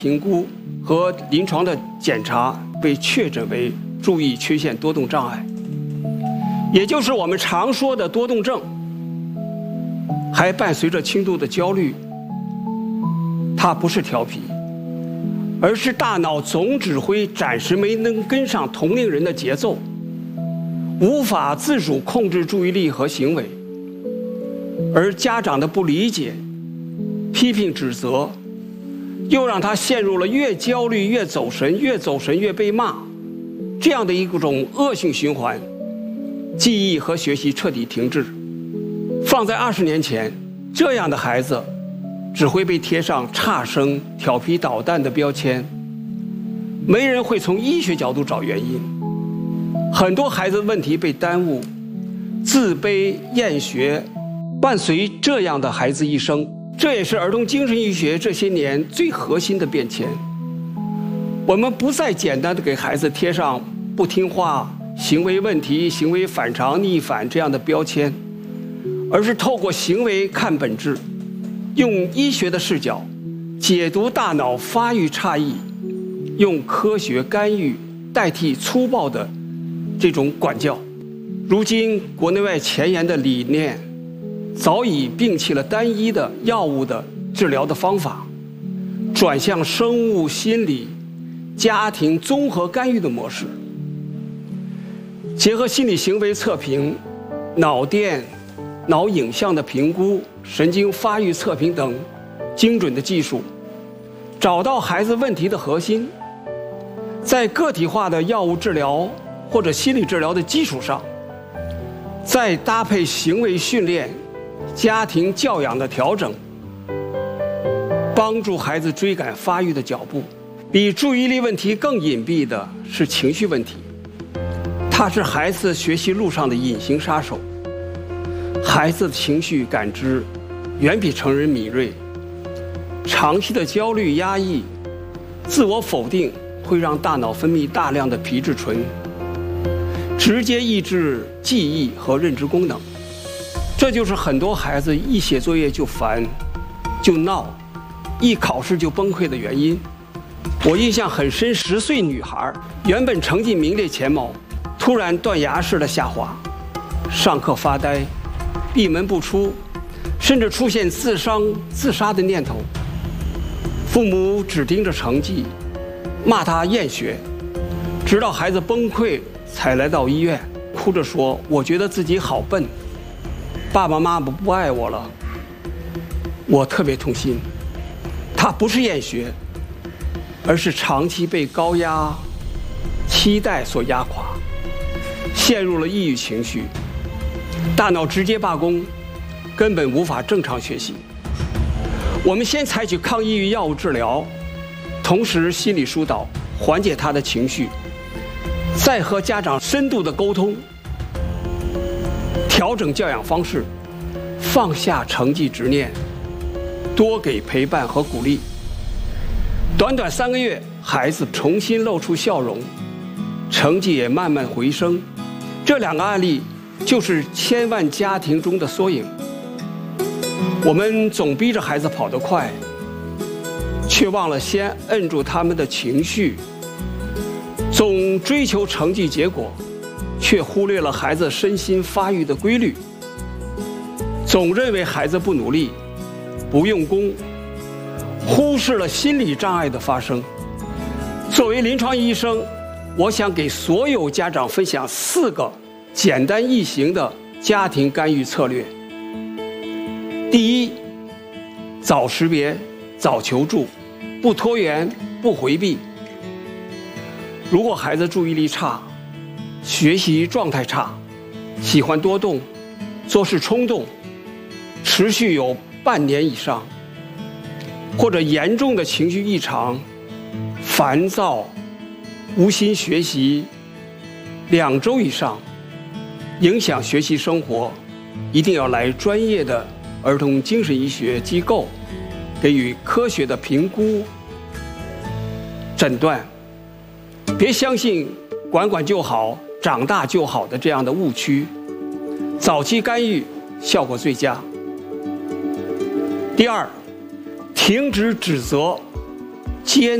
评估和临床的检查被确诊为注意缺陷多动障碍，也就是我们常说的多动症，还伴随着轻度的焦虑。它不是调皮，而是大脑总指挥暂时没能跟上同龄人的节奏，无法自主控制注意力和行为，而家长的不理解、批评指责，又让他陷入了越焦虑越走神，越走神越被骂，这样的一种恶性循环，记忆和学习彻底停滞。放在20年前，这样的孩子只会被贴上差生、调皮捣蛋的标签，没人会从医学角度找原因。很多孩子的问题被耽误，自卑、厌学伴随这样的孩子一生，这也是儿童精神医学这些年最核心的变迁。我们不再简单的给孩子贴上不听话、行为问题、行为反常、逆反这样的标签，而是透过行为看本质，用医学的视角解读大脑发育差异，用科学干预代替粗暴的这种管教。如今国内外前沿的理念早已摒弃了单一的药物的治疗的方法，转向生物、心理、家庭综合干预的模式，结合心理行为测评、脑电、脑影像的评估、神经发育测评等精准的技术，找到孩子问题的核心，在个体化的药物治疗或者心理治疗的基础上，再搭配行为训练、家庭教养的调整，帮助孩子追赶发育的脚步。比注意力问题更隐蔽的是情绪问题，它是孩子学习路上的隐形杀手。孩子的情绪感知远比成人敏锐，长期的焦虑、压抑、自我否定会让大脑分泌大量的皮质醇，直接抑制记忆和认知功能。这就是很多孩子一写作业就烦、就闹，一考试就崩溃的原因。我印象很深，10岁女孩原本成绩名列前茅，突然断崖式的下滑，上课发呆，闭门不出，甚至出现自杀的念头。父母只盯着成绩，骂他厌学，直到孩子崩溃才来到医院，哭着说：“我觉得自己好笨，爸爸妈妈不爱我了。”我特别痛心，他不是厌学，而是长期被高压、期待所压垮，陷入了抑郁情绪，大脑直接罢工，根本无法正常学习。我们先采取抗抑郁药物治疗，同时心理疏导，缓解他的情绪，再和家长深度的沟通，调整教养方式，放下成绩执念，多给陪伴和鼓励。短短3个月，孩子重新露出笑容，成绩也慢慢回升。这2个案例就是千万家庭中的缩影。我们总逼着孩子跑得快，却忘了先摁住他们的情绪；总追求成绩结果，却忽略了孩子身心发育的规律；总认为孩子不努力、不用功，忽视了心理障碍的发生。作为临床医生，我想给所有家长分享4个简单易行的家庭干预策略。第一，早识别，早求助，不拖延，不回避。如果孩子注意力差、学习状态差、喜欢多动、做事冲动，持续有半年以上，或者严重的情绪异常、烦躁、无心学习2周以上，影响学习生活，一定要来专业的儿童精神医学机构，给予科学的评估、诊断。别相信管管就好、长大就好的这样的误区，早期干预效果最佳。第二，停止指责， 接